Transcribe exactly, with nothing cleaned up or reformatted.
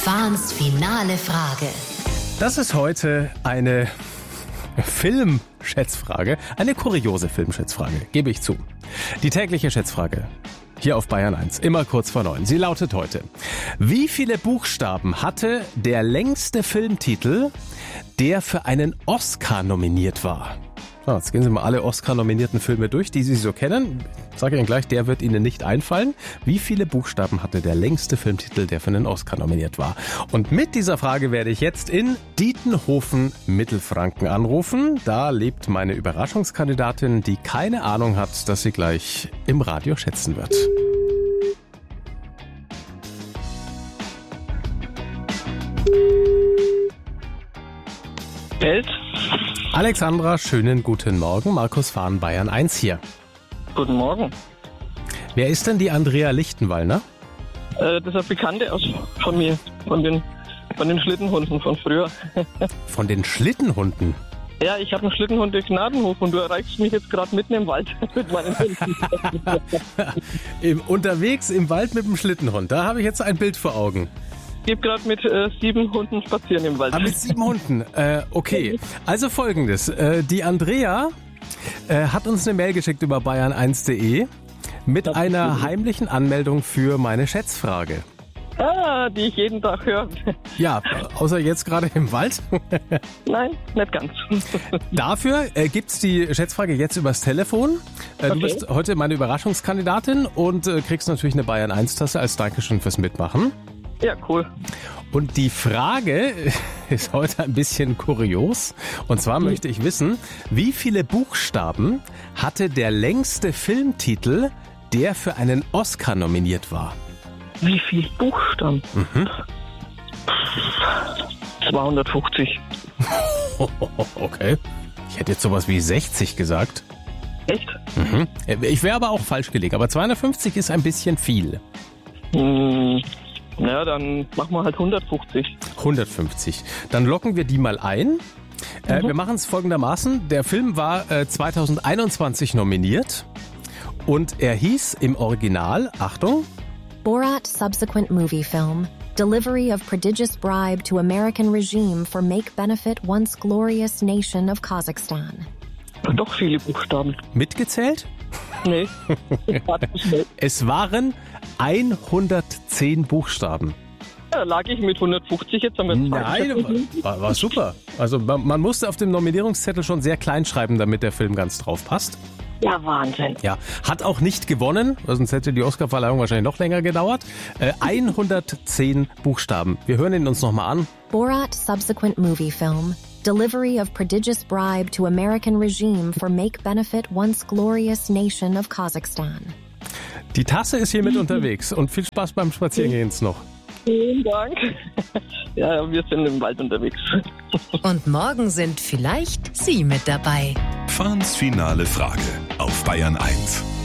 Fahns finale Frage. Das ist heute eine Filmschätzfrage, eine kuriose Filmschätzfrage, gebe ich zu. Die tägliche Schätzfrage hier auf Bayern eins, immer kurz vor neun. Sie lautet heute: Wie viele Buchstaben hatte der längste Filmtitel, der für einen Oscar nominiert war? So, jetzt gehen Sie mal alle Oscar-nominierten Filme durch, die Sie so kennen. Ich sage Ihnen gleich, der wird Ihnen nicht einfallen. Wie viele Buchstaben hatte der längste Filmtitel, der für einen Oscar nominiert war? Und mit dieser Frage werde ich jetzt in Dietenhofen, Mittelfranken anrufen. Da lebt meine Überraschungskandidatin, die keine Ahnung hat, dass sie gleich im Radio schätzen wird. Welt. Alexandra, schönen guten Morgen. Markus Fahn, Bayern eins hier. Guten Morgen. Wer ist denn die Andrea Lichtenwallner? Äh, das ist eine Bekannte aus, von mir, von den, von den Schlittenhunden von früher. Von den Schlittenhunden? Ja, ich habe einen Schlittenhund durch Gnadenhof und du erreichst mich jetzt gerade mitten im Wald mit meinen Hunden. Im, unterwegs im Wald mit dem Schlittenhund, da habe ich jetzt ein Bild vor Augen. Ich gebe gerade mit äh, sieben Hunden spazieren im Wald. Ah, mit sieben Hunden, äh, okay. Also folgendes, äh, die Andrea äh, hat uns eine Mail geschickt über bayern eins punkt de mit einer heimlichen Anmeldung für meine Schätzfrage. Ah, die ich jeden Tag höre. Ja, außer jetzt gerade im Wald. Nein, nicht ganz. Dafür äh, gibt's die Schätzfrage jetzt übers Telefon. Äh, Okay. Du bist heute meine Überraschungskandidatin und äh, kriegst natürlich eine Bayern eins Tasse als Dankeschön fürs Mitmachen. Ja, cool. Und die Frage ist heute ein bisschen kurios. Und zwar möchte ich wissen, wie viele Buchstaben hatte der längste Filmtitel, der für einen Oscar nominiert war? Wie viel Buchstaben? Mhm. zweihundertfünfzig. Okay. Ich hätte jetzt sowas wie sechzig gesagt. Echt? Mhm. Ich wäre aber auch falsch gelegen. Aber zweihundertfünfzig ist ein bisschen viel. Hm, naja, dann machen wir halt hundertfünfzig. hundertfünfzig. Dann locken wir die mal ein. Äh, wir machen es folgendermaßen. Der Film war äh, zweitausendeinundzwanzig nominiert und er hieß im Original, Achtung, Borat subsequent movie film, delivery of prodigious bribe to American regime for make benefit once glorious nation of Kazakhstan. Doch viele Buchstaben. mitgezählt. Nee. Das war zu schnell. Es waren hundertzehn Buchstaben. Ja, lag ich mit hundertfünfzig jetzt am Ende. Nein, war, war super. Also man, man musste auf dem Nominierungszettel schon sehr klein schreiben, damit der Film ganz drauf passt. Ja, Wahnsinn. Ja, hat auch nicht gewonnen, sonst hätte die Oscarverleihung wahrscheinlich noch länger gedauert. Äh, hundertzehn Buchstaben. Wir hören ihn uns nochmal an. Borat subsequent movie film, delivery of prodigious bribe to American regime for make benefit once glorious nation of Kazakhstan. Die Tasse ist hier mit unterwegs und viel Spaß beim Spazierengehen noch. Vielen Dank. Ja, wir sind im Wald unterwegs. Und morgen sind vielleicht Sie mit dabei. Fahns finale Frage auf Bayern eins.